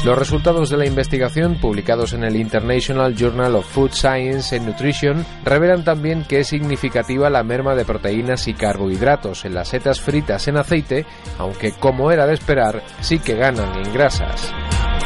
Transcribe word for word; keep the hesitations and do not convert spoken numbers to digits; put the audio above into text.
Los resultados de la investigación, publicados en el International Journal of Food Science and Nutrition, revelan también que es significativa la merma de proteínas y carbohidratos en las setas fritas en aceite, aunque, como era de esperar, sí que ganan en grasas.